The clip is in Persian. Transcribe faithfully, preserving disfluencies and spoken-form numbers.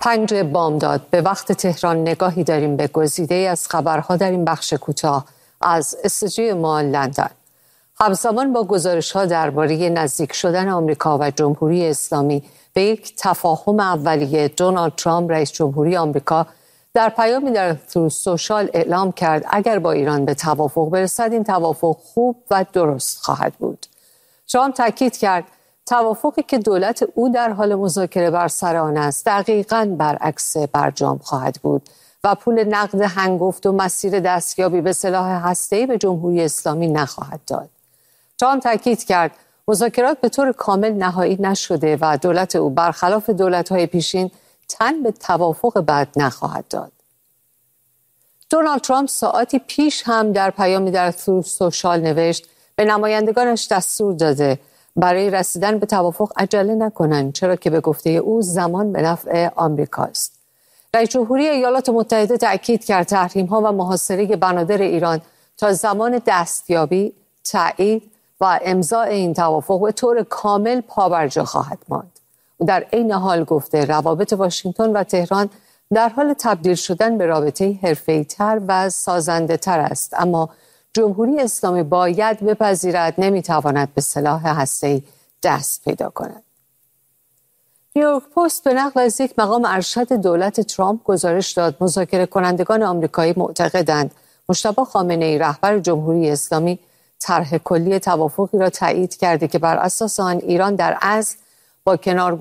پنج بامداد به وقت تهران نگاهی داریم به گزیده از خبرها در این بخش کوتاه از استودیوی ما لندن. همزمان با گزارش‌ها درباره نزدیک شدن آمریکا و جمهوری اسلامی به یک تفاهم اولیه، دونالد ترامپ رئیس جمهوری آمریکا در پیامی در تروث سوشال اعلام کرد اگر با ایران به توافق برسد این توافق خوب و درست خواهد بود. ترامپ تاکید کرد توافقی که دولت او در حال مذاکره بر سر آن است دقیقاً برعکس برجام خواهد بود و پول نقد هنگفت و مسیر دستیابی به سلاح هسته‌ای به جمهوری اسلامی نخواهد داد. ترامپ تاکید کرد مذاکرات به طور کامل نهایی نشده و دولت او برخلاف دولت‌های پیشین تن به توافق بعد نخواهد داد. دونالد ترامپ ساعتی پیش هم در پیامی در تروث سوشال نوشت به نمایندگانش دستور داده برای رسیدن به توافق عجله نکنند، چرا که به گفته او زمان به نفع آمریکا است. رئیس جمهوری ایالات متحده تأکید کرد تحریم‌ها و محاصره بنادر ایران تا زمان دستیابی، تایید و امضاء این توافق به طور کامل پابرجا خواهد ماند. او در عین حال گفته روابط واشنگتن و تهران در حال تبدیل شدن به رابطه حرفه‌ای‌تر و سازنده‌تر است، اما جمهوری اسلامی باید بپذیرد نمیتواند به سلاح هسته‌ای دست پیدا کند. نیویورک پست به نقل از یک مقام ارشد دولت ترامپ گزارش داد مذاکره کنندگان آمریکایی معتقدند مجتبی خامنه‌ای رهبر جمهوری اسلامی طرح کلی توافقی را تایید کرده که بر اساس آن ایران در اصل با کنار